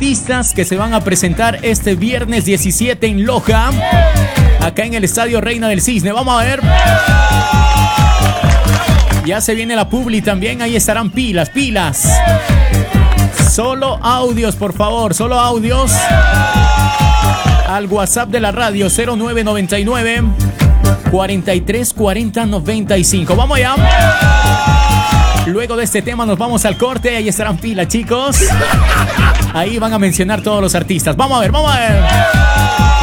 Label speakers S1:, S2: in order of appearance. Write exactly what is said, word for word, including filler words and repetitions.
S1: artistas que se van a presentar este viernes diecisiete en Loja, acá en el Estadio Reina del Cisne. Vamos a ver. Ya se viene la publi también, ahí estarán pilas, pilas. Solo audios, por favor, solo audios. Al WhatsApp de la radio cero nueve noventa y nueve, cuarenta y tres cuarenta noventa y cinco. Vamos allá. Luego de este tema nos vamos al corte. Ahí estarán pilas, chicos. Ahí van a mencionar todos los artistas. Vamos a ver, vamos a ver.